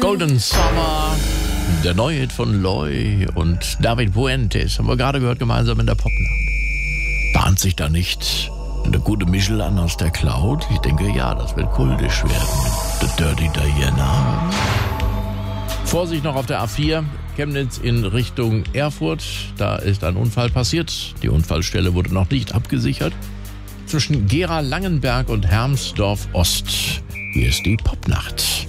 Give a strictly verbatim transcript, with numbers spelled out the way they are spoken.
Golden Summer, der neue Hit von Loy und David Fuentes, haben wir gerade gehört, gemeinsam in der Popnacht. Bahnt sich da nicht eine gute Mischel an aus der Cloud? Ich denke, ja, das wird kultisch werden. The Dirty Diana. Vorsicht noch auf der A vier, Chemnitz in Richtung Erfurt. Da ist ein Unfall passiert. Die Unfallstelle wurde noch nicht abgesichert. Zwischen Gera-Langenberg und Hermsdorf Ost. Hier ist die Popnacht.